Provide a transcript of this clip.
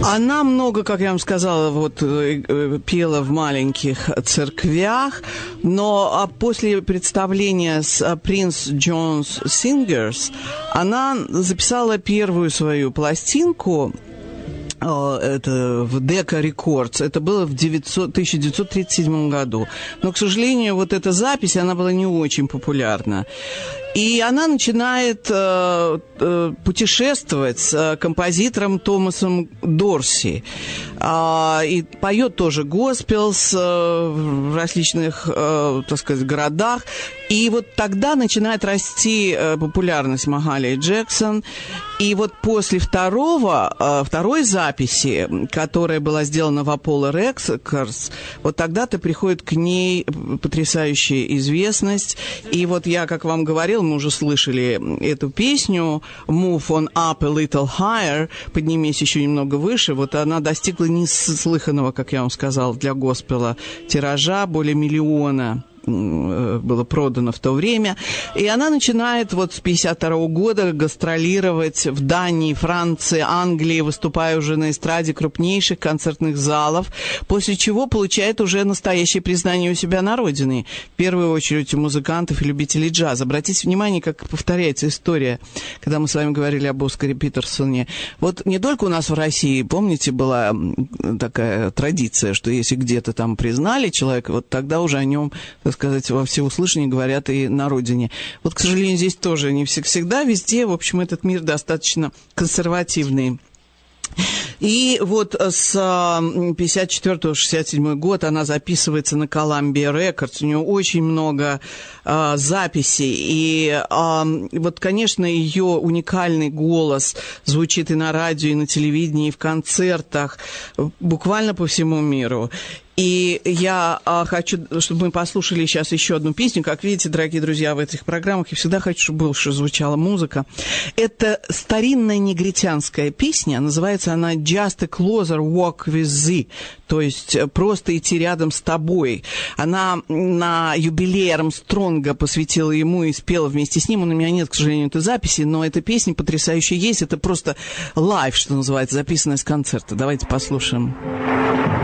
Она много, как я вам сказала, вот пела в маленьких церквях, но после представления с Prince John's Singers она записала первую свою пластинку. Это в Decca Records. Это было в 1937 году. Но, к сожалению, вот эта запись, она была не очень популярна. И она начинает путешествовать с композитором Томасом Дорси. И поет тоже госпелс в различных, так сказать, городах. И вот тогда начинает расти популярность Махали Джексон. И вот после второй записи, которая была сделана в Apollo Records, вот тогда-то приходит к ней потрясающая известность. И вот я, как вам говорил, мы уже слышали эту песню «Move on up a little higher», «Поднимись еще немного выше». Вот она достигла неслыханного, как я вам сказал, для госпела тиража, более 1 миллиона было продано в то время. И она начинает вот с 1952 года гастролировать в Дании, Франции, Англии, выступая уже на эстраде крупнейших концертных залов, после чего получает уже настоящее признание у себя на родине. В первую очередь у музыкантов и любителей джаза. Обратите внимание, как повторяется история, когда мы с вами говорили об Оскаре Питерсоне. Вот не только у нас в России, помните, была такая традиция, что если где-то там признали человека, вот тогда уже о нем, так сказать, во всеуслышание говорят и на родине. Вот, к сожалению, здесь тоже не всегда, везде, в общем, этот мир достаточно консервативный. И вот с 54-67 год она записывается на Columbia Records. У нее очень много записей. И вот, конечно, ее уникальный голос звучит и на радио, и на телевидении, и в концертах, буквально по всему миру. И я хочу, чтобы мы послушали сейчас еще одну песню. Как видите, дорогие друзья, в этих программах я всегда хочу, чтобы больше звучала музыка. Это старинная негритянская песня. Называется она «Just a closer walk with thee», то есть «Просто идти рядом с тобой». Она на юбилей Армстронга посвятила ему и спела вместе с ним. У меня нет, к сожалению, этой записи, но эта песня потрясающая есть. Это просто лайв, что называется, записанная с концерта. Давайте послушаем.